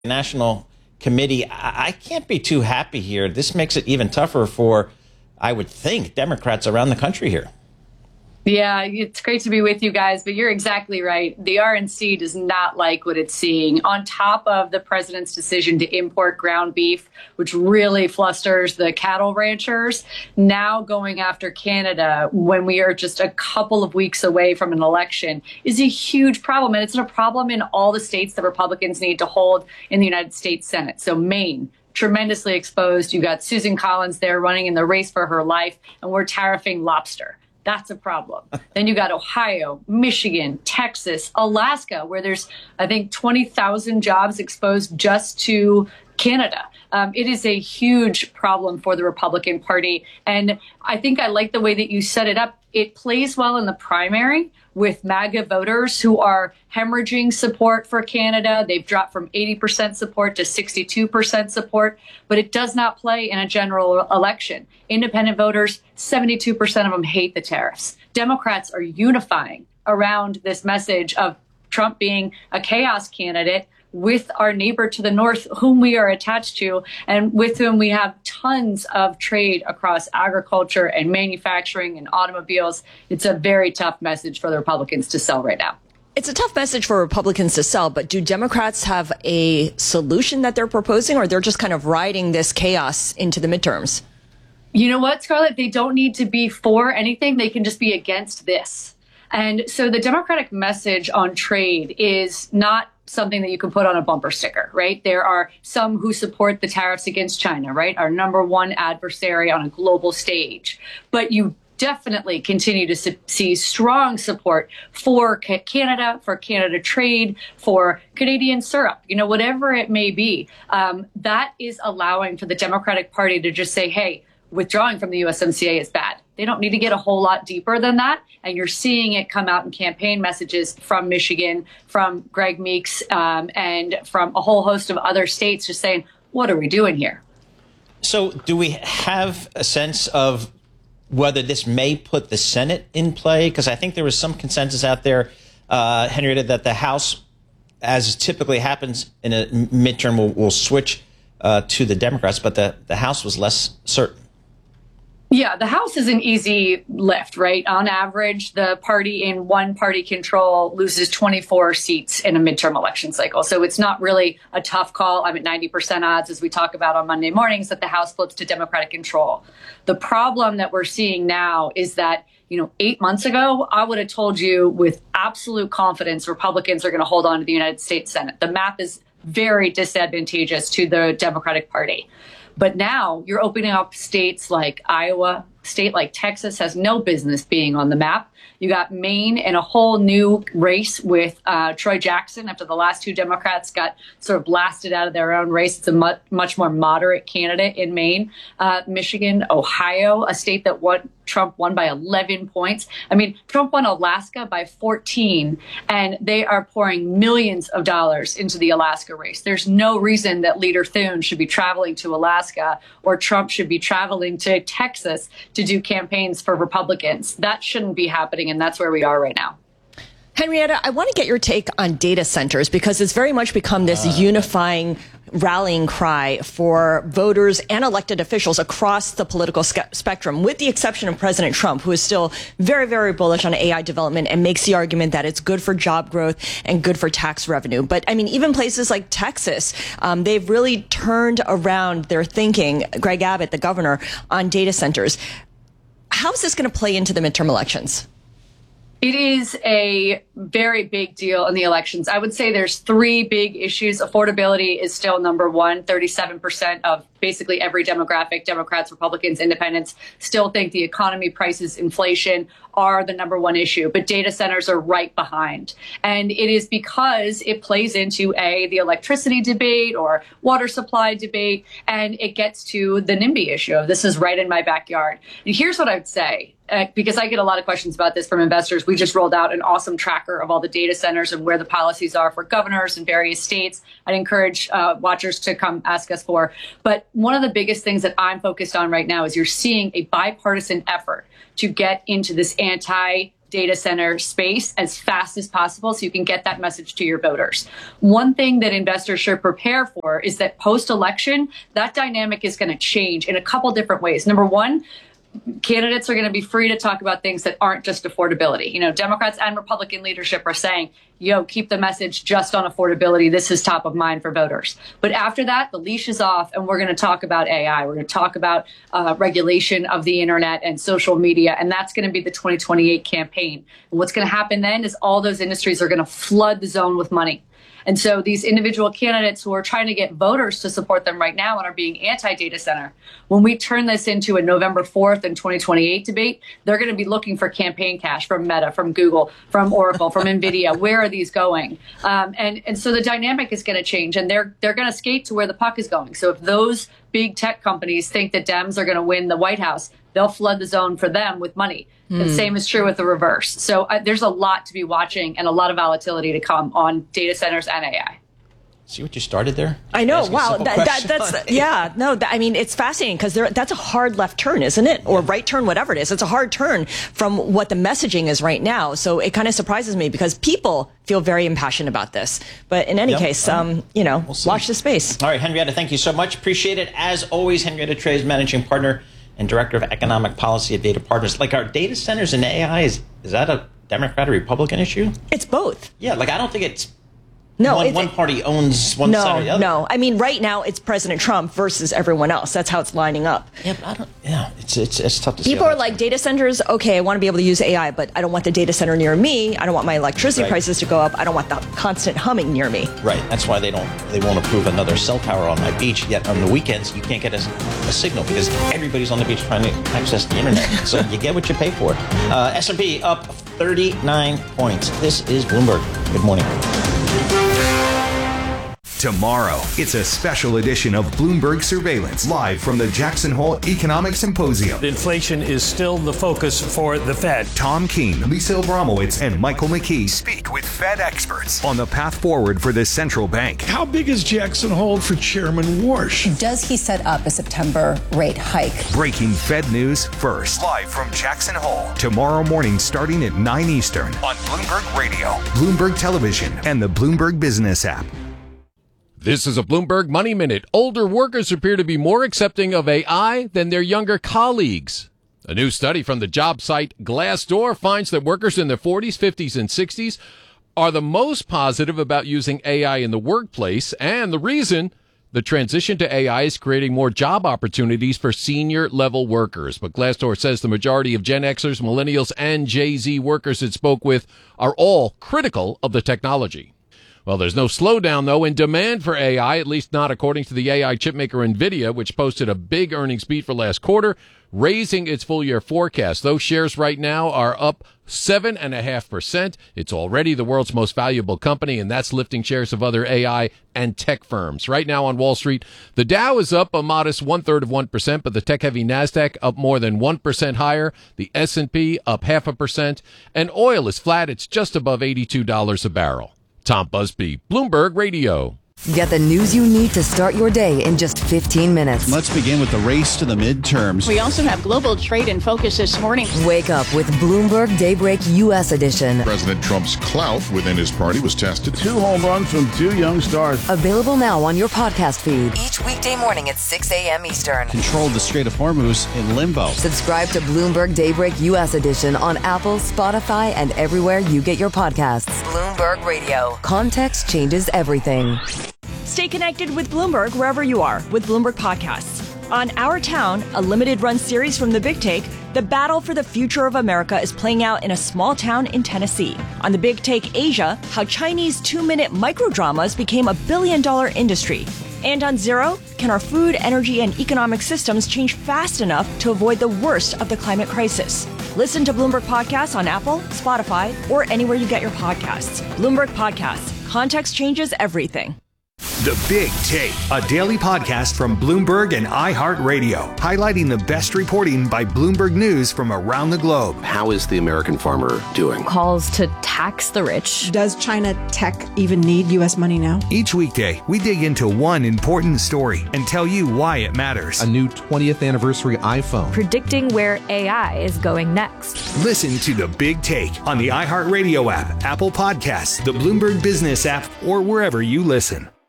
National Committee. I can't be too happy here. This makes it even tougher for, I would think, Democrats around the country here. Yeah, it's great to be with you guys, but you're exactly right. The RNC does not like what it's seeing. On top of the president's decision to import ground beef, which really flusters the cattle ranchers, now going after Canada when we are just a couple of weeks away from an election is a huge problem. And it's a problem in all the states that Republicans need to hold in the United States Senate. So Maine, tremendously exposed. You got Susan Collins there running in the race for her life, and we're tariffing lobster. That's a problem. Then you got Ohio, Michigan, Texas, Alaska, where there's, I think, 20,000 jobs exposed just to Canada. It is a huge problem for the Republican Party. And I think I like the way that you set it up. It plays well in the primary with MAGA voters who are hemorrhaging support for Canada. They've dropped from 80% support to 62% support, but it does not play in a general election. Independent voters, 72% of them hate the tariffs. Democrats are unifying around this message of Trump being a chaos candidate with our neighbor to the north, whom we are attached to, and with whom we have tons of trade across agriculture and manufacturing and automobiles. It's a very tough message for the Republicans to sell right now. It's a tough message for Republicans to sell, but do Democrats have a solution that they're proposing, or they're just kind of riding this chaos into the midterms? You know what, Scarlett? They don't need to be for anything. They can just be against this. And so the Democratic message on trade is not something that you can put on a bumper sticker, right? There are some who support the tariffs against China, right? Our number one adversary on a global stage. But you definitely continue to see strong support for Canada, for Canada trade, for Canadian syrup, whatever it may be. That is allowing for the Democratic Party to just say, hey, withdrawing from the USMCA is bad. They don't need to get a whole lot deeper than that. And you're seeing it come out in campaign messages from Michigan, from Greg Meeks, and from a whole host of other states just saying, what are we doing here? So do we have a sense of whether this may put the Senate in play? Because I think there was some consensus out there, Henrietta, that the House, as typically happens in a midterm, will switch to the Democrats, but the House was less certain. Yeah, the House is an easy lift, right? On average, the party in one party control loses 24 seats in a midterm election cycle. So it's not really a tough call. I'm at 90% odds, as we talk about on Monday mornings, that the House flips to Democratic control. The problem that we're seeing now is that 8 months ago, I would have told you with absolute confidence Republicans are going to hold on to the United States Senate. The map is very disadvantageous to the Democratic Party. But now you're opening up states like Iowa, state like Texas has no business being on the map. You got Maine in a whole new race with Troy Jackson after the last two Democrats got sort of blasted out of their own race. It's a much more moderate candidate in Maine. Michigan, Ohio, a state that Trump won by 11 points. I mean, Trump won Alaska by 14, and they are pouring millions of dollars into the Alaska race. There's no reason that Leader Thune should be traveling to Alaska or Trump should be traveling to Texas to do campaigns for Republicans. That shouldn't be happening, and that's where we are right now. Henrietta, I want to get your take on data centers, because it's very much become this unifying rallying cry for voters and elected officials across the political spectrum, with the exception of President Trump, who is still very, very bullish on AI development and makes the argument that it's good for job growth and good for tax revenue. But I mean, even places like Texas, they've really turned around their thinking, Greg Abbott, the governor, on data centers. How is this going to play into the midterm elections? It is a very big deal in the elections. I would say there's three big issues. Affordability is still number one. 37% of basically every demographic, Democrats, Republicans, independents, still think the economy, prices, inflation are the number one issue. But data centers are right behind. And it is because it plays into the electricity debate or water supply debate, and it gets to the NIMBY issue of this is right in my backyard. And here's what I would say. Because I get a lot of questions about this from investors. We just rolled out an awesome tracker of all the data centers and where the policies are for governors in various states. I'd encourage watchers to come ask us for. But one of the biggest things that I'm focused on right now is you're seeing a bipartisan effort to get into this data center space as fast as possible so you can get that message to your voters. One thing that investors should prepare for is that post-election, that dynamic is going to change in a couple different ways. Number one, candidates are going to be free to talk about things that aren't just affordability. You know, Democrats and Republican leadership are saying, keep the message just on affordability. This is top of mind for voters. But after that, the leash is off, and we're going to talk about AI. We're going to talk about regulation of the internet and social media, and that's going to be the 2028 campaign. And what's going to happen then is all those industries are going to flood the zone with money. And so these individual candidates who are trying to get voters to support them right now and are being anti-data center, when we turn this into a November 4th and 2028 debate, they're going to be looking for campaign cash from Meta, from Google, from Oracle, from NVIDIA. Where are these going? And so the dynamic is going to change, and they're going to skate to where the puck is going. So if those big tech companies think that Dems are going to win the White House, they'll flood the zone for them with money. And the same is true with the reverse. So there's a lot to be watching and a lot of volatility to come on data centers and AI. See what you started there? I know. Wow. I mean, it's fascinating because that's a hard left turn, isn't it? Or right turn, whatever it is. It's a hard turn from what the messaging is right now. So it kind of surprises me because people feel very impassioned about this. But in any case, we'll watch the space. All right, Henrietta, thank you so much. Appreciate it. As always, Henrietta Trey's managing partner and director of economic policy at Data Partners. Like, our data centers and AI, is that a Democrat or Republican issue? It's both. Yeah, like, I don't think it's one party owns one side or the other. No, I mean, right now it's President Trump versus everyone else. That's how it's lining up. Yeah, but it's tough to see. People are like, data centers, okay, I want to be able to use AI, but I don't want the data center near me. I don't want my electricity prices to go up. I don't want the constant humming near me. Right. That's why they won't approve another cell tower on my beach. Yet on the weekends, you can't get a signal because everybody's on the beach trying to access the internet. So you get what you pay for. S&P up 39 points. This is Bloomberg. Good morning. Tomorrow, it's a special edition of Bloomberg Surveillance, live from the Jackson Hole Economic Symposium. Inflation is still the focus for the Fed. Tom Keene, Lisa Abramowitz, and Michael McKee speak with Fed experts on the path forward for the central bank. How big is Jackson Hole for Chairman Warsh? Does he set up a September rate hike? Breaking Fed news first. Live from Jackson Hole. Tomorrow morning starting at 9 Eastern on Bloomberg Radio, Bloomberg Television, and the Bloomberg Business app. This is a Bloomberg Money Minute. Older workers appear to be more accepting of AI than their younger colleagues. A new study from the job site Glassdoor finds that workers in their 40s, 50s, and 60s are the most positive about using AI in the workplace, and the reason, the transition to AI is creating more job opportunities for senior-level workers. But Glassdoor says the majority of Gen Xers, Millennials, and Jay-Z workers it spoke with are all critical of the technology. Well, there's no slowdown, though, in demand for AI, at least not according to the AI chipmaker NVIDIA, which posted a big earnings beat for last quarter, raising its full-year forecast. Those shares right now are up 7.5%. It's already the world's most valuable company, and that's lifting shares of other AI and tech firms. Right now on Wall Street, the Dow is up a modest 1/3%, but the tech-heavy NASDAQ up more than 1% higher. The S&P up 0.5%, and oil is flat. It's just above $82 a barrel. Tom Busby, Bloomberg Radio. Get the news you need to start your day in just 15 minutes. Let's begin with the race to the midterms. We also have global trade in focus this morning. Wake up with Bloomberg Daybreak U.S. edition. President Trump's clout within his party was tested. 2 home runs from 2 young stars. Available now on your podcast feed. Each weekday morning at 6 a.m. Eastern. Controlled the Strait of Hormuz in limbo. Subscribe to Bloomberg Daybreak U.S. edition on Apple, Spotify, and everywhere you get your podcasts. Bloomberg Radio. Context changes everything. Stay connected with Bloomberg wherever you are with Bloomberg Podcasts. On Our Town, a limited-run series from The Big Take, the battle for the future of America is playing out in a small town in Tennessee. On The Big Take Asia, how Chinese 2-minute microdramas became a billion-dollar industry. And on Zero, can our food, energy, and economic systems change fast enough to avoid the worst of the climate crisis? Listen to Bloomberg Podcasts on Apple, Spotify, or anywhere you get your podcasts. Bloomberg Podcasts. Context changes everything. The Big Take, a daily podcast from Bloomberg and iHeartRadio, highlighting the best reporting by Bloomberg News from around the globe. How is the American farmer doing? Calls to tax the rich. Does China tech even need U.S. money now? Each weekday, we dig into one important story and tell you why it matters. A new 20th anniversary iPhone. Predicting where AI is going next. Listen to The Big Take on the iHeartRadio app, Apple Podcasts, the Bloomberg Business app, or wherever you listen.